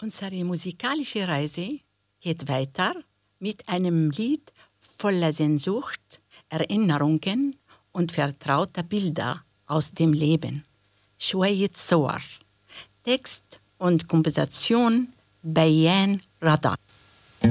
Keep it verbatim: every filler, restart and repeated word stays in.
Unsere musikalische Reise geht weiter mit einem Lied voller Sehnsucht, Erinnerungen und vertrauter Bilder aus dem Leben. شوية صور. Text und Komposition Bayan Radar.